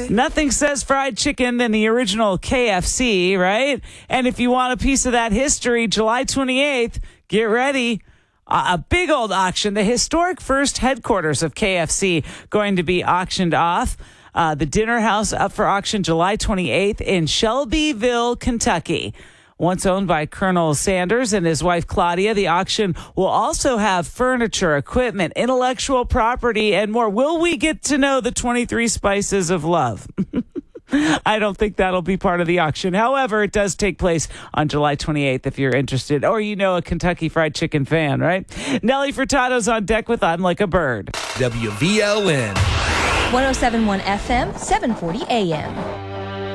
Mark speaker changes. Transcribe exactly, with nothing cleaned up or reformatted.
Speaker 1: Nothing says fried chicken than the original K F C, right? And if you want a piece of that history, July twenty-eighth, get ready. A big old auction, the historic first headquarters of K F C going to be auctioned off. Uh, the dinner house up for auction July twenty-eighth in Shelbyville, Kentucky. Once owned by Colonel Sanders and his wife Claudia, the auction will also have furniture, equipment, intellectual property, and more. Will we get to know the twenty-three spices of love? I don't think that'll be part of the auction. However, it does take place on July twenty-eighth if you're interested, or you know a Kentucky Fried Chicken fan, right? Nelly Furtado's on deck with I'm Like a Bird.
Speaker 2: W V L N.
Speaker 3: one oh seven point one F M, seven forty A M.